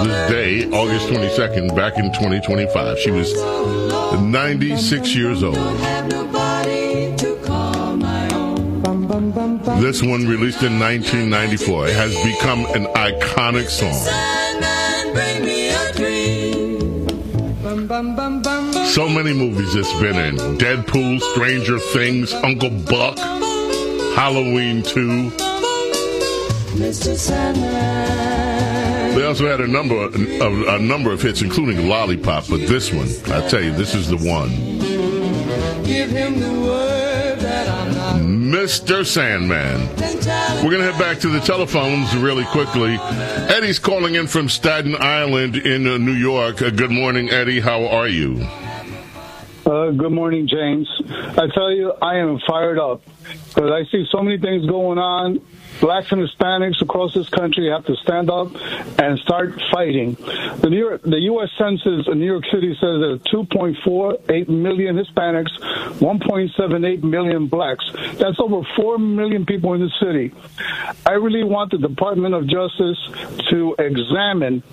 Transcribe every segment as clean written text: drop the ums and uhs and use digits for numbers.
this day, August 22nd, back in 2025. She was 96 years old. This one, released in 1994, it has become an iconic song. So many movies it's been in. Deadpool, Stranger Things, Uncle Buck, Halloween 2. They also had a number of hits, including Lollipop, but this one, I tell you, this is the one. Give him the word that I'm not. Mr. Sandman. We're going to head back to the telephones really quickly. Eddie's calling in from Staten Island in New York. Good morning, Eddie. How are you? Good morning, James. I tell you, I am fired up because I see so many things going on. Blacks and Hispanics across this country have to stand up and start fighting. The U.S. Census in New York City says there are 2.48 million Hispanics, 1.78 million blacks. That's over 4 million people in the city. I really want the Department of Justice to examine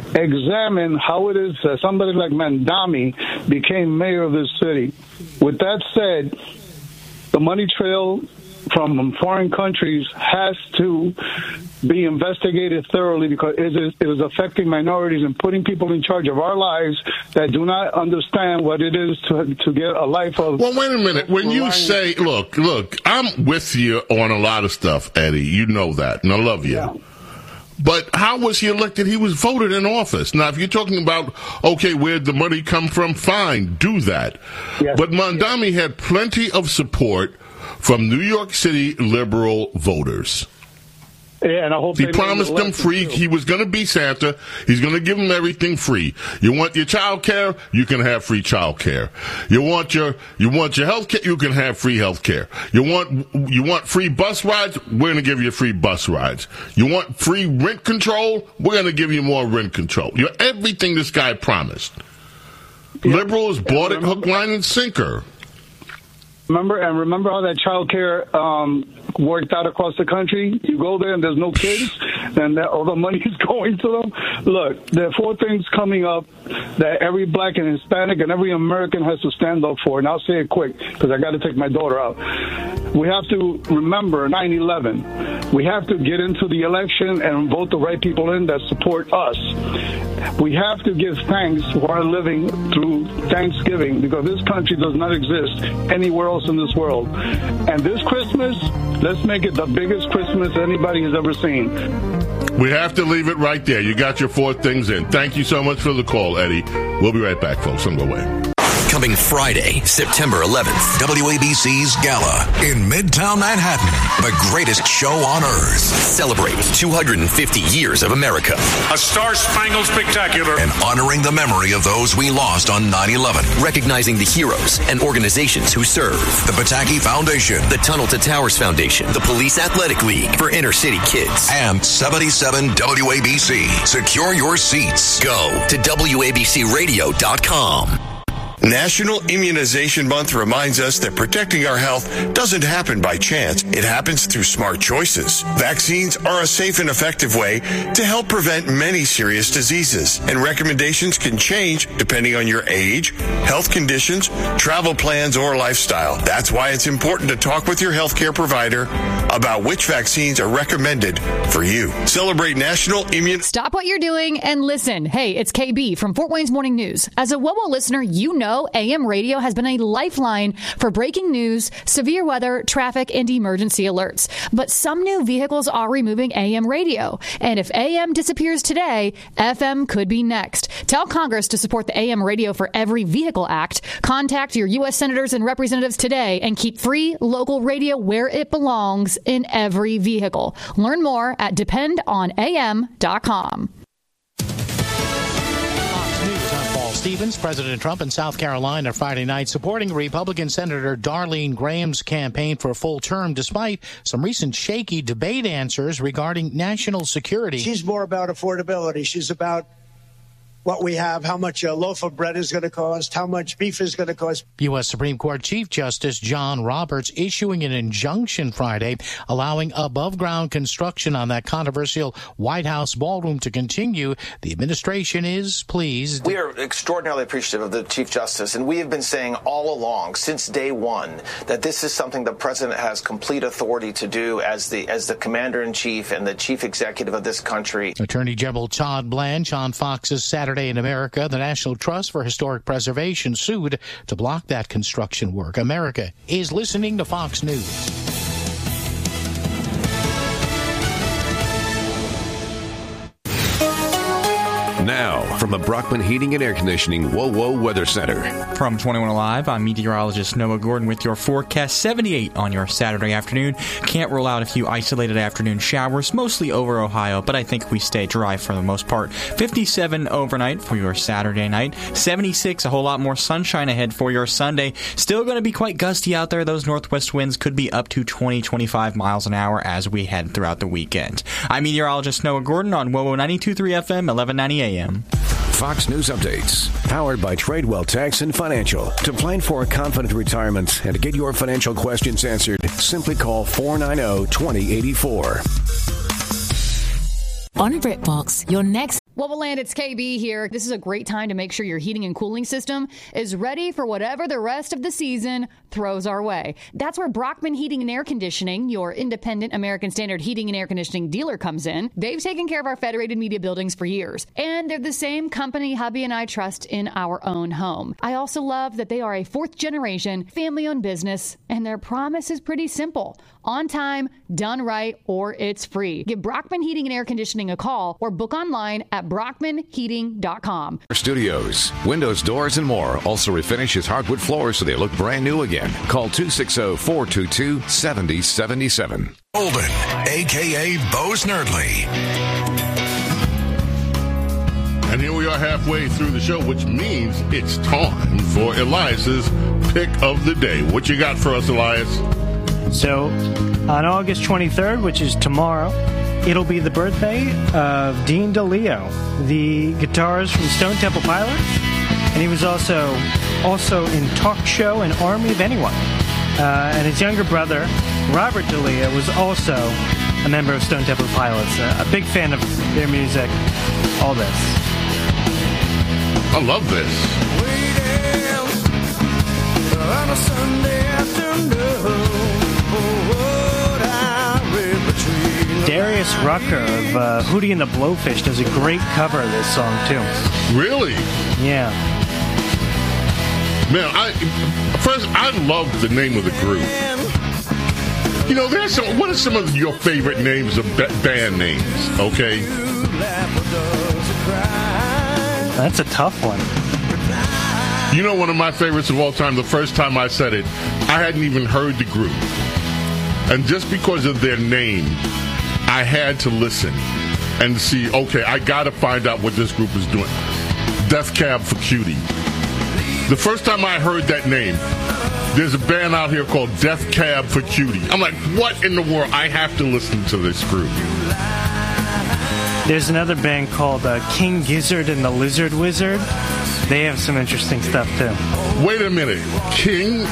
how it is that somebody like Mandami became mayor of this city. With that said, the money trail from foreign countries has to be investigated thoroughly because it is affecting minorities and putting people in charge of our lives that do not understand what it is to get a life of... Well, wait a minute. When you say, look, I'm with you on a lot of stuff, Eddie. You know that, and I love you. Yeah. But how was he elected? He was voted in office. Now, if you're talking about, okay, where'd the money come from? Fine, do that. Yes. But Mandami had plenty of support from New York City liberal voters. Yeah, and I hope he promised them free. He was going to be Santa. He's going to give them everything free. You want your child care? You can have free child care. You want your health care? You can have free health care. You want free bus rides? We're going to give you free bus rides. You want free rent control? We're going to give you more rent control. Everything this guy promised. Yeah. Liberals bought it hook, line, and sinker. Remember how that child care worked out across the country? You go there and there's no kids, and all the money is going to them. Look, there are 4 things coming up that every black and Hispanic and every American has to stand up for, and I'll say it quick because I got to take my daughter out. We have to remember 9/11. We have to get into the election and vote the right people in that support us. We have to give thanks for our living through Thanksgiving because this country does not exist anywhere else in this world. And this Christmas, let's make it the biggest Christmas anybody has ever seen. We have to leave it right there. You got your 4 things in. Thank you so much for the call, Eddie. We'll be right back, folks. Don't go away. Coming Friday, September 11th, WABC's Gala in Midtown Manhattan. The greatest show on earth. Celebrate 250 years of America. A star-spangled spectacular. And honoring the memory of those we lost on 9/11. Recognizing the heroes and organizations who serve. The Pataki Foundation. The Tunnel to Towers Foundation. The Police Athletic League for inner city kids. And 77 WABC. Secure your seats. Go to WABCRadio.com. National Immunization Month reminds us that protecting our health doesn't happen by chance. It happens through smart choices. Vaccines are a safe and effective way to help prevent many serious diseases, and recommendations can change depending on your age, health conditions, travel plans, or lifestyle. That's why it's important to talk with your healthcare provider about which vaccines are recommended for you. Celebrate National Immunization. Stop what you're doing and listen. Hey, it's KB from Fort Wayne's Morning News. As a WOWO listener, you know AM radio has been a lifeline for breaking news, severe weather, traffic, and emergency alerts. But some new vehicles are removing AM radio. And if AM disappears today, FM could be next. Tell Congress to support the AM Radio for Every Vehicle Act. Contact your U.S. senators and representatives today and keep free local radio where it belongs in every vehicle. Learn more at dependonam.com. Stevens, President Trump in South Carolina Friday night supporting Republican Senator Darlene Graham's campaign for a full term despite some recent shaky debate answers regarding national security. She's more about affordability. She's about what we have, how much a loaf of bread is going to cost, how much beef is going to cost. U.S. Supreme Court Chief Justice John Roberts issuing an injunction Friday allowing above-ground construction on that controversial White House ballroom to continue. The administration is pleased. We are extraordinarily appreciative of the Chief Justice, and we have been saying all along, since day one, that this is something the President has complete authority to do as the Commander-in-Chief and the Chief Executive of this country. Attorney General Todd Blanche on Fox's Saturday in America, the National Trust for Historic Preservation sued to block that construction work. America is listening to Fox News. Now, from the Brockman Heating and Air Conditioning WOWO Weather Center. From 21 Alive, I'm meteorologist Noah Gordon with your forecast. 78 on your Saturday afternoon. Can't rule out a few isolated afternoon showers, mostly over Ohio, but I think we stay dry for the most part. 57 overnight for your Saturday night. 76, a whole lot more sunshine ahead for your Sunday. Still going to be quite gusty out there. Those northwest winds could be up to 20-25 miles an hour as we head throughout the weekend. I'm meteorologist Noah Gordon on WOWO 92.3 FM, 1190 AM. Fox News Updates, powered by Tradewell Tax and Financial. To plan for a confident retirement and to get your financial questions answered, simply call 490-2084. On BritBox, your next... Woboland, it's KB here. This is a great time to make sure your heating and cooling system is ready for whatever the rest of the season throws our way. That's where Brockman Heating and Air Conditioning, your independent American Standard heating and air conditioning dealer, comes in. They've taken care of our Federated Media buildings for years, and they're the same company hubby and I trust in our own home. I also love that they are a fourth-generation, family-owned business, and their promise is pretty simple. On time, done right, or it's free. Give Brockman Heating and Air Conditioning a call or book online at brockmanheating.com. Studios, windows, doors, and more. Also refinishes hardwood floors so they look brand new again. Call 260-422-7077. Golden, a.k.a. Bo Snerdley. And here we are halfway through the show, which means it's time for Elias's pick of the day. What you got for us, Elias? So, on August 23rd, which is tomorrow, it'll be the birthday of Dean DeLeo, the guitarist from Stone Temple Pilots, and he was also in Talk Show and Army of Anyone. And his younger brother, Robert DeLeo, was also a member of Stone Temple Pilots. A big fan of their music. All this. I love this. On a Sunday afternoon. Darius Rucker of Hootie and the Blowfish does a great cover of this song, too. Really? Yeah. Man, I love the name of the group. You know, what are some of your favorite names of band names, okay? That's a tough one. You know, one of my favorites of all time, the first time I said it, I hadn't even heard the group. And just because of their name, I had to listen and see, okay, I got to find out what this group is doing. Death Cab for Cutie. The first time I heard that name, there's a band out here called Death Cab for Cutie. I'm like, what in the world? I have to listen to this group. There's another band called King Gizzard and the Lizard Wizard. They have some interesting stuff, too. Wait a minute. King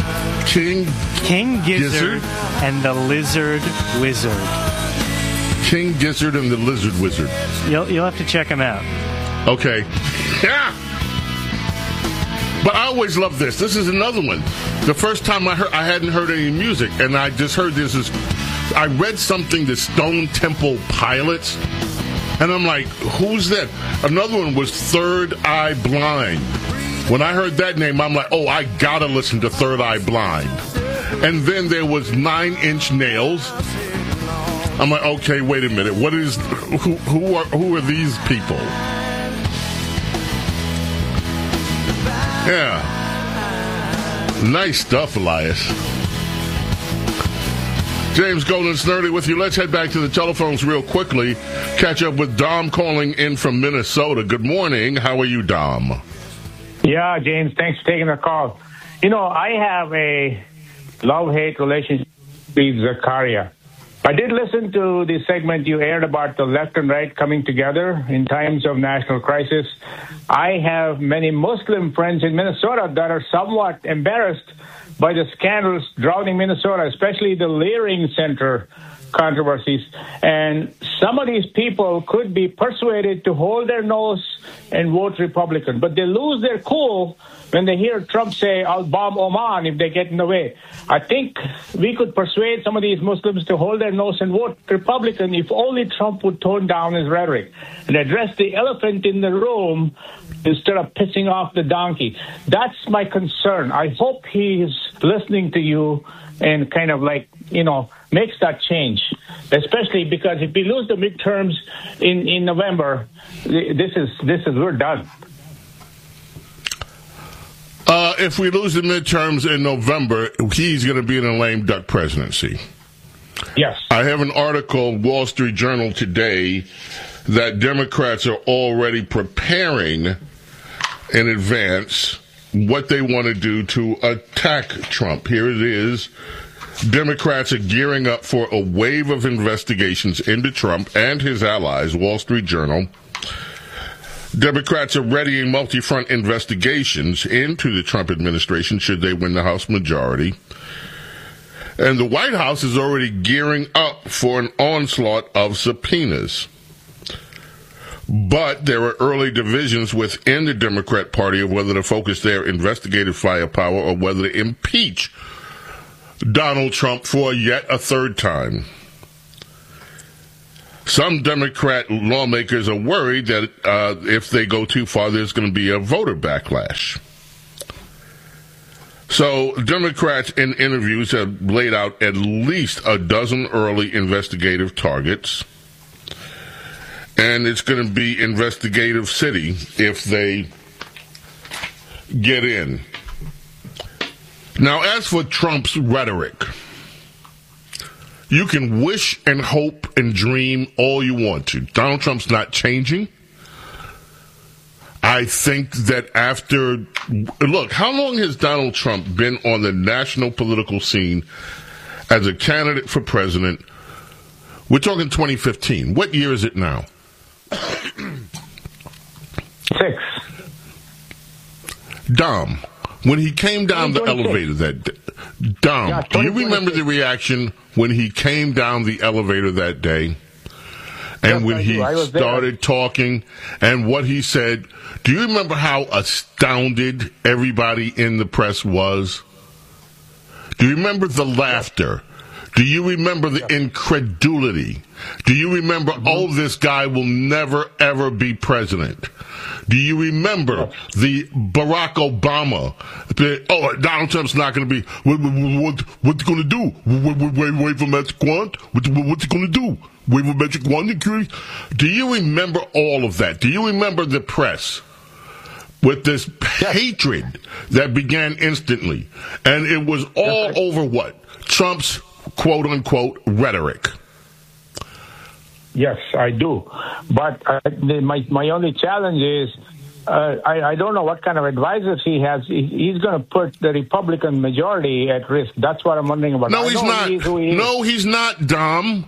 Gizzard and the Lizard Wizard. King Gizzard and the Lizard Wizard. You'll have to check them out. Okay. Yeah. But I always love this. This is another one. The first time I hadn't heard any music, and I just heard this. I read something, the Stone Temple Pilots, and I'm like, who's that? Another one was Third Eye Blind. When I heard that name, I'm like, oh, I gotta listen to Third Eye Blind. And then there was 9 Inch Nails. I'm like, okay, wait a minute. What is who are these people? Yeah. Nice stuff, Elias. James Golden Snerdley with you. Let's head back to the telephones real quickly. Catch up with Dom calling in from Minnesota. Good morning. How are you, Dom? Yeah, James, thanks for taking the call. You know, I have a love-hate relationship with Zakaria. I did listen to the segment you aired about the left and right coming together in times of national crisis. I have many Muslim friends in Minnesota that are somewhat embarrassed by the scandals drowning Minnesota, especially the Leering Center controversies. And some of these people could be persuaded to hold their nose and vote Republican, but they lose their cool when they hear Trump say, "I'll bomb Oman if they get in the way." I think we could persuade some of these Muslims to hold their nose and vote Republican if only Trump would tone down his rhetoric and address the elephant in the room instead of pissing off the donkey. That's my concern. I hope he's listening to you and kind of makes that change, especially because if we lose the midterms in November, we're done. If we lose the midterms in November, he's going to be in a lame duck presidency. Yes. I have an article, Wall Street Journal today, that Democrats are already preparing in advance what they want to do to attack Trump. Here it is. Democrats are gearing up for a wave of investigations into Trump and his allies, Wall Street Journal. Democrats are readying multi-front investigations into the Trump administration should they win the House majority. And the White House is already gearing up for an onslaught of subpoenas. But there are early divisions within the Democrat Party of whether to focus their investigative firepower or whether to impeach Donald Trump for yet a third time. Some Democrat lawmakers are worried that if they go too far, there's going to be a voter backlash. So Democrats in interviews have laid out at least a dozen early investigative targets. And it's going to be investigative city if they get in. Now, as for Trump's rhetoric, you can wish and hope and dream all you want to. Donald Trump's not changing. I think that look, how long has Donald Trump been on the national political scene as a candidate for president? We're talking 2015. What year is it now? 6. Dom, when he came down the elevator that day, Dom, do you remember the reaction when he came down the elevator that day? And when he started talking and what he said, do you remember how astounded everybody in the press was? Do you remember the laughter? Do you remember the incredulity? Do you remember, this guy will never, ever be president? Do you remember the Barack Obama? Donald Trump's not going to be. What's he going to do? Wave a magic wand? What's he going to do? Wave a magic wand? Do you remember all of that? Do you remember the press with this hatred that began instantly? And it was all over what? Trump's quote-unquote rhetoric. Yes, I do. But my only challenge is I don't know what kind of advisors he has. He's going to put the Republican majority at risk. That's what I'm wondering about. No, he's not. No, he's not, Dom.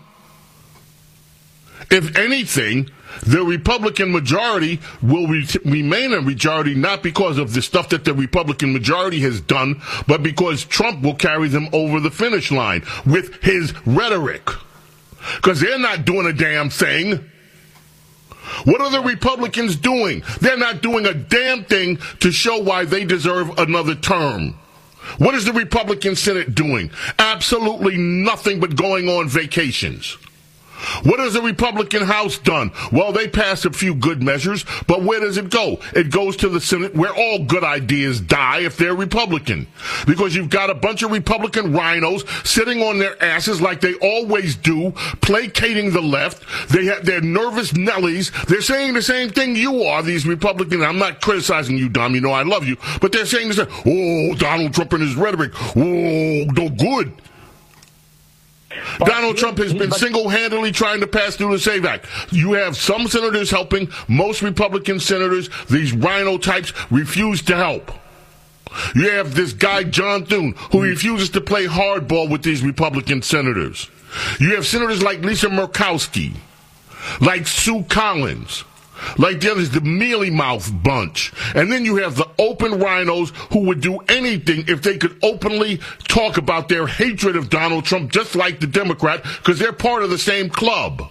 If anything, the Republican majority will remain a majority not because of the stuff that the Republican majority has done, but because Trump will carry them over the finish line with his rhetoric. Because they're not doing a damn thing. What are the Republicans doing? They're not doing a damn thing to show why they deserve another term. What is the Republican Senate doing? Absolutely nothing but going on vacations. What has the Republican House done? Well, they passed a few good measures, but where does it go? It goes to the Senate, where all good ideas die if they're Republican. Because you've got a bunch of Republican rhinos sitting on their asses like they always do, placating the left. They're nervous Nellies. They're saying the same thing you are, these Republicans. I'm not criticizing you, Dom. You know I love you. But they're saying the same. Donald Trump and his rhetoric. No good. Donald Trump has been single-handedly trying to pass through the SAVE Act. You have some senators helping. Most Republican senators, these rhino types, refuse to help. You have this guy, John Thune, who refuses to play hardball with these Republican senators. You have senators like Lisa Murkowski, like Sue Collins, like the others, the mealy-mouth bunch. And then you have the open rhinos who would do anything if they could openly talk about their hatred of Donald Trump, just like the Democrat, because they're part of the same club.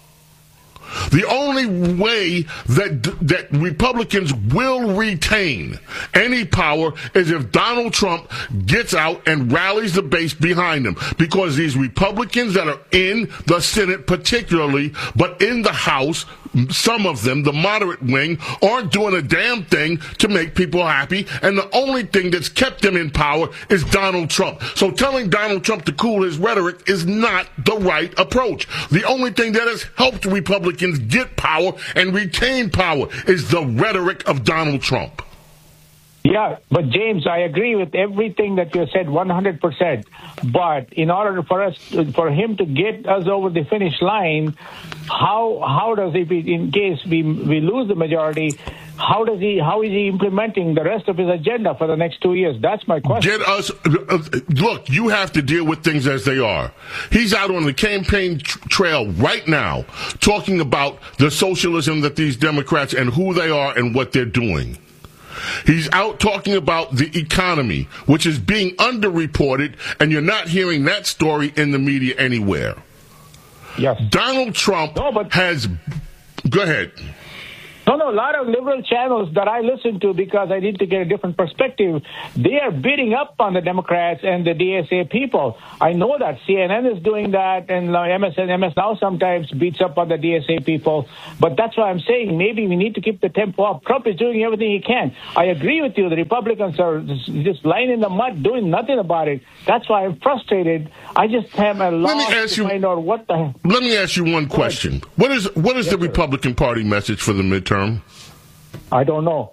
The only way that Republicans will retain any power is if Donald Trump gets out and rallies the base behind him. Because these Republicans that are in the Senate particularly, but in the House, some of them, the moderate wing, aren't doing a damn thing to make people happy. And the only thing that's kept them in power is Donald Trump. So telling Donald Trump to cool his rhetoric is not the right approach. The only thing that has helped Republicans get power and retain power is the rhetoric of Donald Trump. Yeah, but James, I agree with everything that you said 100%. But in order for him to get us over the finish line, how does he, in case we lose the majority, how is he implementing the rest of his agenda for the next 2 years? That's my question. Look, you have to deal with things as they are. He's out on the campaign trail right now talking about the socialism that these Democrats and who they are and what they're doing. He's out talking about the economy, which is being underreported, and you're not hearing that story in the media anywhere. Yes. Donald Trump has... Go ahead. No, a lot of liberal channels that I listen to because I need to get a different perspective, they are beating up on the Democrats and the DSA people. I know that CNN is doing that, and MS Now sometimes beats up on the DSA people. But that's why I'm saying maybe we need to keep the tempo up. Trump is doing everything he can. I agree with you. The Republicans are just lying in the mud, doing nothing about it. That's why I'm frustrated. I just have a loss to find out what the... Let me ask you one question. What is the Republican Party message for the midterm? I don't know.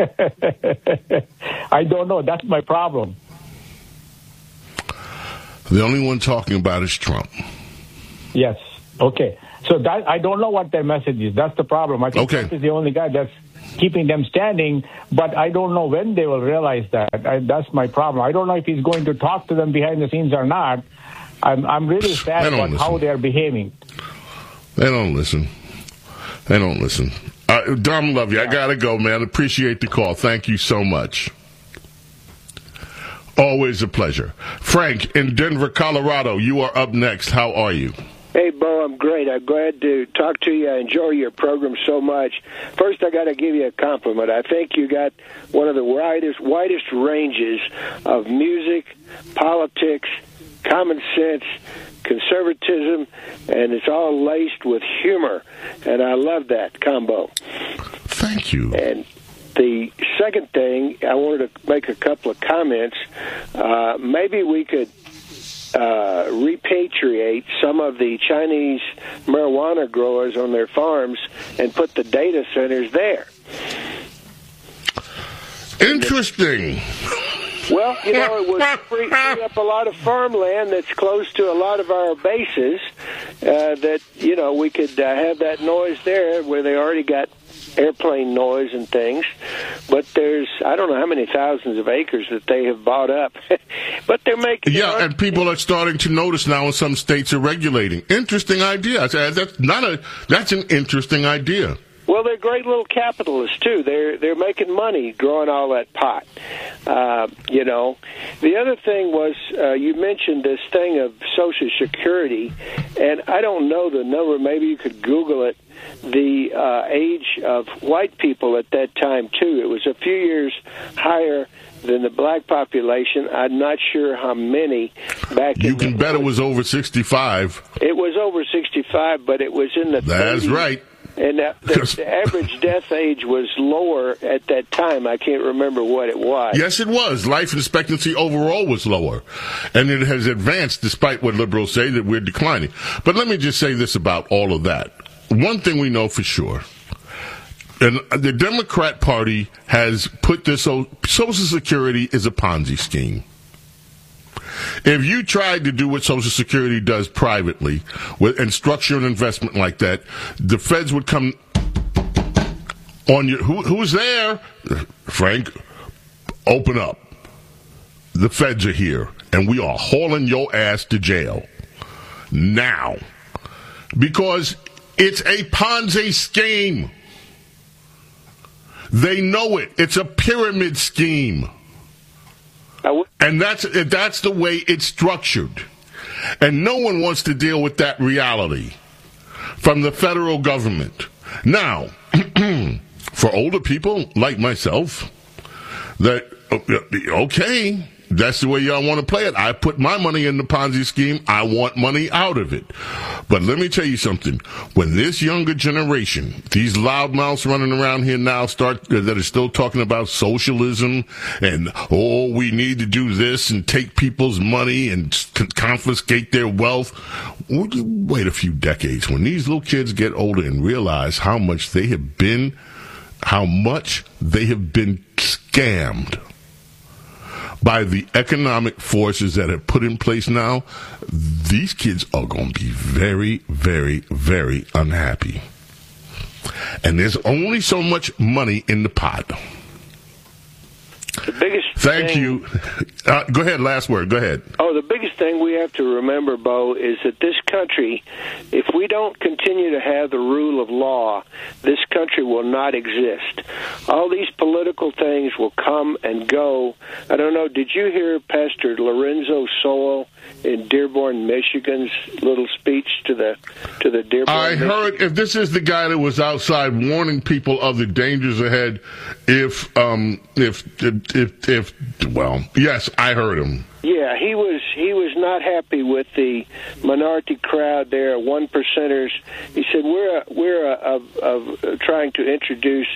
I don't know. That's my problem. The only one talking about is Trump. Yes. Okay. So that I don't know what their message is. That's the problem. I think Trump is the only guy that's keeping them standing, but I don't know when they will realize that. That's my problem. I don't know if he's going to talk to them behind the scenes or not. I'm really sad about how they're behaving. They don't listen. Dom, love you. I gotta go, man. Appreciate the call. Thank you so much. Always a pleasure. Frank in Denver, Colorado, you are up next. How are you? Hey, Bo, I'm great. I'm glad to talk to you. I enjoy your program so much. First, I got to give you a compliment. I think you got one of the widest ranges of music, politics, common sense, conservatism, and it's all laced with humor, and I love that combo. Thank you. And the second thing, I wanted to make a couple of comments. Maybe we could repatriate some of the Chinese marijuana growers on their farms and put the data centers there. Interesting. Well, it would free up a lot of farmland that's close to a lot of our bases that, we could have that noise there where they already got airplane noise and things. But there's, I don't know how many thousands of acres that they have bought up. But they're making... Yeah, and people are starting to notice now, and some states are regulating. Interesting idea. That's an interesting idea. Well, they're great little capitalists, too. They're making money growing all that pot. The other thing was you mentioned this thing of Social Security, and I don't know the number. Maybe you could Google it. The age of white people at that time, too. It was a few years higher than the black population. I'm not sure how many back You can bet it was over 65. It was over 65, but it was in the 30s. That's right. And the average death age was lower at that time. I can't remember what it was. Yes, it was. Life expectancy overall was lower. And it has advanced despite what liberals say that we're declining. But let me just say this about all of that. One thing we know for sure. And the Democrat Party has put this, Social Security is a Ponzi scheme. If you tried to do what Social Security does privately and structure an investment like that, the feds would come on you. Who's there? Frank, open up. The feds are here, and we are hauling your ass to jail. now. Because it's a Ponzi scheme. They know it. It's a pyramid scheme. And that's the way it's structured. And no one wants to deal with that reality from the federal government. Now, for older people like myself, that, okay, that's the way y'all want to play it. I put my money in the Ponzi scheme. I want money out of it. But let me tell you something. When this younger generation, these loudmouths running around here now that are still talking about socialism and, we need to do this and take people's money and confiscate their wealth. Wait a few decades. When these little kids get older and realize how much they have been scammed by the economic forces that have put in place now, these kids are going to be very, very, very unhappy. And there's only so much money in the pot. The biggest Thank you. Go ahead, last word. Go ahead. The biggest thing we have to remember, Bo, is that this country, if we don't continue to have the rule of law, this country will not exist. All these political things will come and go. I don't know, did you hear Pastor Lorenzo Sowell in Dearborn, Michigan's little speech to the Dearborn? I heard, if this is the guy that was outside warning people of the dangers ahead, yes, I heard him. Yeah, he was not happy with the minority crowd there, 1%ers. He said we're trying to introduce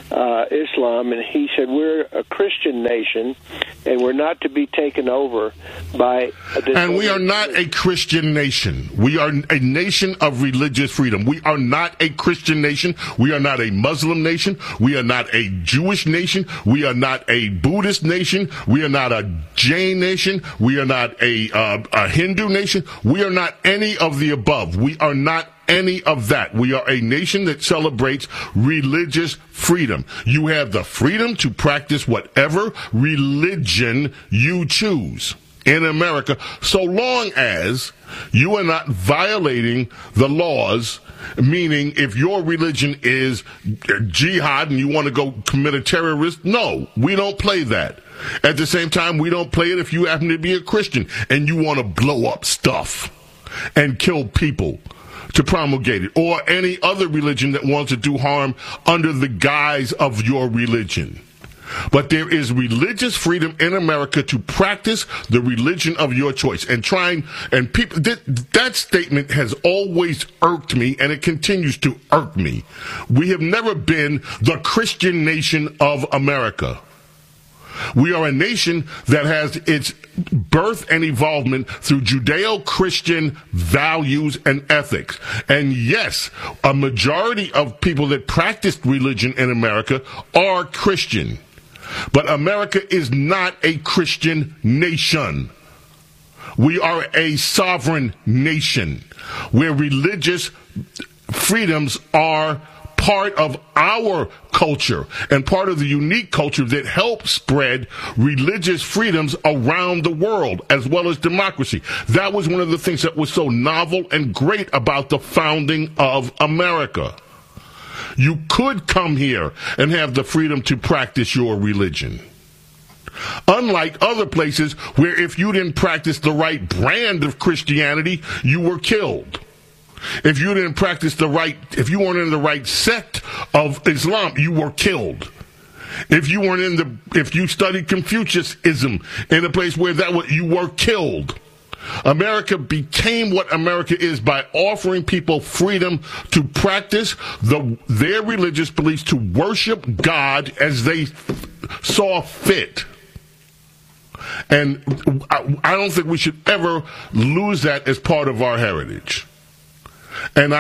Islam, and he said we're a Christian nation, and we're not to be taken over by. And we are not a Christian nation. We are a nation of religious freedom. We are not a Christian nation. We are not a Muslim nation. We are not a Jewish nation. We are not a Buddhist nation. We are not a Jain nation. We are not a Hindu nation. We are not any of the above. We are not any of that. We are a nation that celebrates religious freedom. You have the freedom to practice whatever religion you choose in America, so long as you are not violating the laws. Meaning, if your religion is jihad and you want to go commit a terrorist, no, we don't play that. At the same time, we don't play it if you happen to be a Christian and you want to blow up stuff and kill people to promulgate it, or any other religion that wants to do harm under the guise of your religion. But there is religious freedom in America to practice the religion of your choice. And people, that statement has always irked me, and it continues to irk me. We have never been the Christian nation of America. We are a nation that has its birth and evolvement through Judeo-Christian values and ethics. And yes, a majority of people that practice religion in America are Christian. But America is not a Christian nation. We are a sovereign nation where religious freedoms are part of our culture and part of the unique culture that helps spread religious freedoms around the world, as well as democracy. That was one of the things that was so novel and great about the founding of America. You could come here and have the freedom to practice your religion. Unlike other places where if you didn't practice the right brand of Christianity, you were killed. If you didn't practice if you weren't in the right sect of Islam, you were killed. If you studied Confucianism in a place where you were killed. America became what America is by offering people freedom to practice their religious beliefs, to worship God as they saw fit. And I don't think we should ever lose that as part of our heritage. And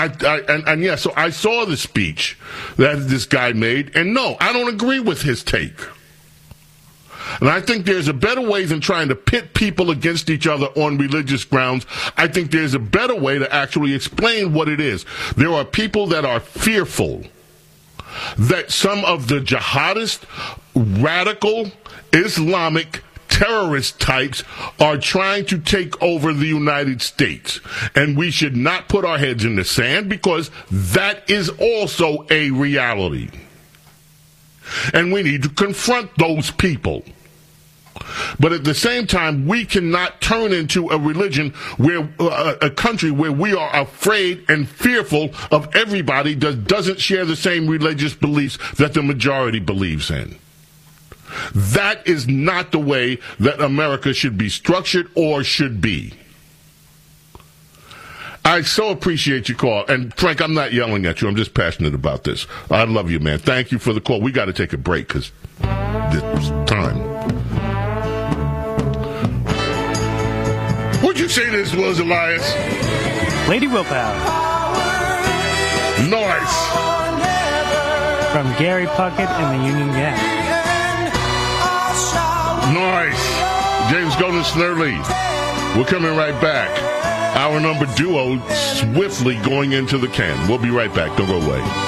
so I saw the speech that this guy made, and no, I don't agree with his take. And I think there's a better way than trying to pit people against each other on religious grounds. I think there's a better way to actually explain what it is. There are people that are fearful that some of the jihadist, radical, Islamic terrorist types are trying to take over the United States. And we should not put our heads in the sand because that is also a reality. And we need to confront those people. But at the same time, we cannot turn into a religion where a country where we are afraid and fearful of everybody that doesn't share the same religious beliefs that the majority believes in. That is not the way that America should be structured or should be. I so appreciate your call. And, Frank, I'm not yelling at you. I'm just passionate about this. I love you, man. Thank you for the call. We got to take a break because it's time. What'd you say this was, Elias? Lady Willpower. Nice. From Gary Puckett and the Union Gang. Nice. James Golden Snurley. We're coming right back. Our number duo swiftly going into the can. We'll be right back. Don't go away.